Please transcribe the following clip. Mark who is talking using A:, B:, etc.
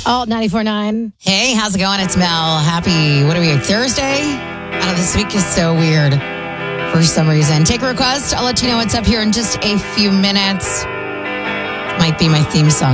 A: Alt 94.9.
B: Hey, how's it going? It's Mel. Happy, what are we, Thursday? I know this week is so weird for some reason. Take a request. I'll let you know what's up here in just a few minutes. Might be my theme song.